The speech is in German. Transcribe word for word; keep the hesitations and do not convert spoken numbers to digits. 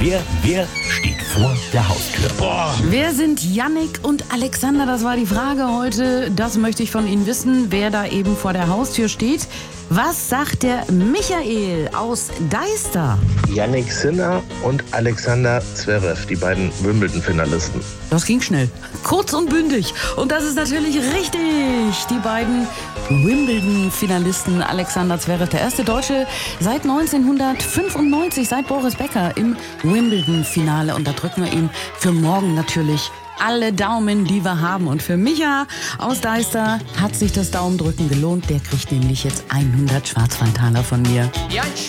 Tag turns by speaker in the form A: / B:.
A: Wer, wer steht vor der Haustür?
B: Boah.
C: Wer sind Yannick und Alexander? Das war die Frage heute. Das möchte ich von Ihnen wissen, wer da eben vor der Haustür steht. Was sagt der Michael aus Deister?
B: Yannick Sinner und Alexander Zverev, die beiden Wimbledon-Finalisten.
C: Das ging schnell. Kurz und bündig. Und das ist natürlich richtig. Die beiden Wimbledon-Finalisten. Alexander Zverev, der erste Deutsche seit neunzehnhundertfünfundneunzig, seit Boris Becker im Wimbledon-Finale. Und da drücken wir ihm für morgen natürlich alle Daumen, die wir haben. Und für Micha aus Deister hat sich das Daumendrücken gelohnt. Der kriegt nämlich jetzt hundert Schwarzwaldtaler von mir.
D: Ja,